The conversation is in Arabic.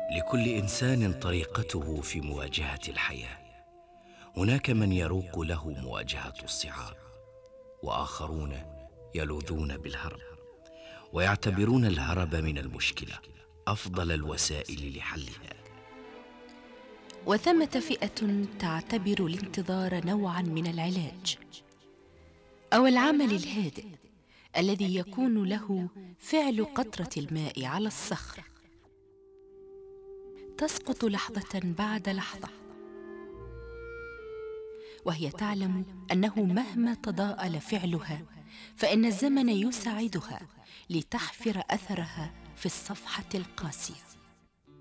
لكل إنسان طريقته في مواجهة الحياة. هناك من يروق له مواجهة الصعاب، وآخرون يلوذون بالهرب ويعتبرون الهرب من المشكلة أفضل الوسائل لحلها. وثمة فئة تعتبر الانتظار نوعاً من العلاج أو العمل الهادئ الذي يكون له فعل قطرة الماء على الصخر، تسقط لحظة بعد لحظة، وهي تعلم أنه مهما تضاءل فعلها فإن الزمن يساعدها لتحفر أثرها في الصفحة القاسية.